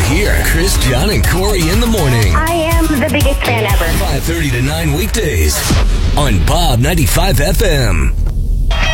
hear Chris, John, and Corey in the morning. I am the biggest fan ever. 5:30 to 9 weekdays on Bob 95 FM.